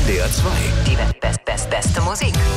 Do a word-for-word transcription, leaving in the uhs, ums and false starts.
S W R zwei. Die best, best, best, beste Musik.